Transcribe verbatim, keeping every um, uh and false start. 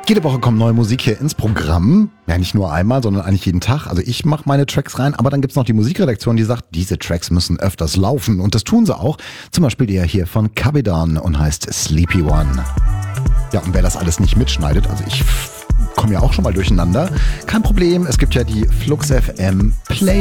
Jede Woche kommt neue Musik hier ins Programm. Ja, nicht nur einmal, sondern eigentlich jeden Tag. Also ich mache meine Tracks rein, aber dann gibt's noch die Musikredaktion, die sagt, diese Tracks müssen öfters laufen. Und das tun sie auch. Zum Beispiel der hier von Cabidan und heißt Sleepy One. Ja, und wer das alles nicht mitschneidet, also ich komme ja auch schon mal durcheinander. Kein Problem, es gibt ja die Flux F M Play.